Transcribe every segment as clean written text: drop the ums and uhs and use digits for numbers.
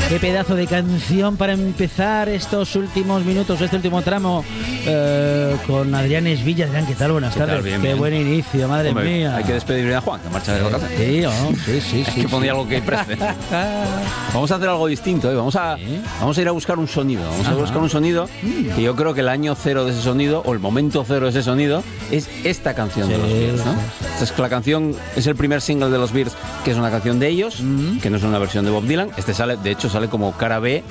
Qué pedazo de canción para empezar estos últimos minutos, este último tramo con Adrián Esvilla. Adrián, ¿qué tal? Buenas tardes. Bien, qué bien. buen inicio, madre Hombre, mía. hay que despedir a Juan, que marcha de casa. Sí, sí. Hay que poner algo que preste. Vamos a hacer algo distinto, ¿eh? Vamos a ir a buscar un sonido. Vamos a buscar un sonido que yo creo que el año cero de ese sonido, o el momento cero de ese sonido, es esta canción de los Beatles, ¿no? Esta es la canción, es el primer single de los Beatles, que es una canción de ellos, que no es una versión de Bob Dylan. De hecho sale como cara B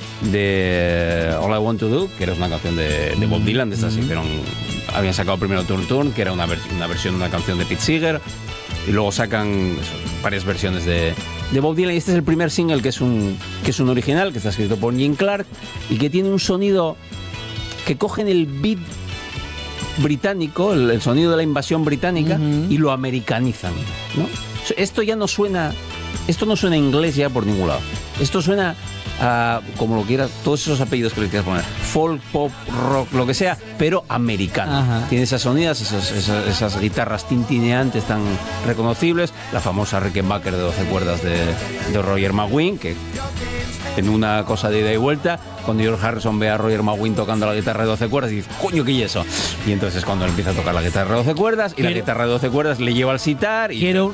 de All I Want to Do, que era una canción de Bob Dylan, de estas que habían sacado primero Turn, que era una versión de una canción de Pete Seeger, y luego sacan varias versiones de Bob Dylan, y este es el primer single que es un original, que está escrito por Jim Clark, y que tiene un sonido que cogen el beat británico, el sonido de la invasión británica, y lo americanizan, ¿no? Esto no suena inglés ya por ningún lado. Esto suena a, como lo quieras, todos esos apellidos que le quieras poner, folk, pop, rock, lo que sea, pero americano. Ajá. Tiene esas sonidas, esas guitarras tintineantes tan reconocibles, la famosa Rickenbacker de 12 cuerdas de Roger McGuinn, que en una cosa de ida y vuelta, cuando George Harrison ve a Roger McGuinn tocando la guitarra de 12 cuerdas, y dice, coño, ¿qué es eso? Y entonces es cuando él empieza a tocar la guitarra de 12 cuerdas, y la guitarra de 12 cuerdas le lleva al sitar, y qué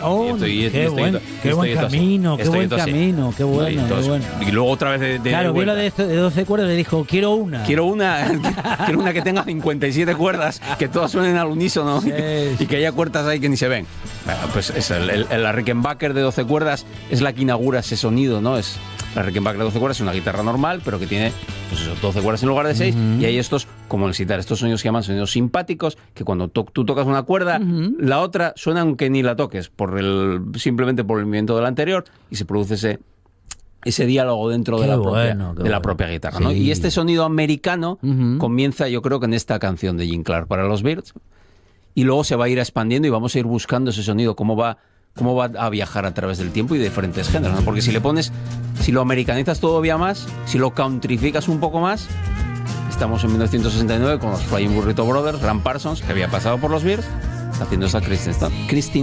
buen camino, qué bueno. Y luego otra vez de claro, vi la de 12 cuerdas y le dijo, quiero una que tenga 57 cuerdas, que todas suenen al unísono, y que haya cuerdas ahí que ni se ven. Bueno, pues es la Rickenbacker de 12 cuerdas es la que inaugura ese sonido, ¿no? La Rickenbacker de 12 cuerdas es una guitarra normal, pero que tiene, pues eso, 12 cuerdas en lugar de 6, y hay estos, como en el sitar, estos sonidos que llaman sonidos simpáticos, que cuando tú tocas una cuerda, la otra suena aunque ni la toques, simplemente por el movimiento de la anterior, y se produce ese diálogo dentro de la propia guitarra, ¿no? Y este sonido americano comienza, yo creo, que en esta canción de Jim Clark para los Beatles, y luego se va a ir expandiendo y vamos a ir buscando ese sonido, cómo va a viajar a través del tiempo y de diferentes géneros, ¿no? Porque si lo americanizas todavía más, si lo countryficas un poco más, estamos en 1969 con los Flying Burrito Brothers, Ram Parsons, que había pasado por los Beatles, haciendo esa Christine